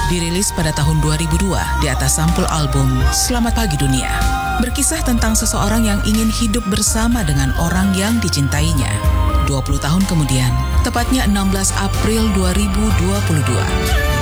Dirilis pada tahun 2002 di atas sampul album Selamat Pagi Dunia. Berkisah tentang seseorang yang ingin hidup bersama dengan orang yang dicintainya. 20 tahun kemudian, tepatnya 16 April 2022.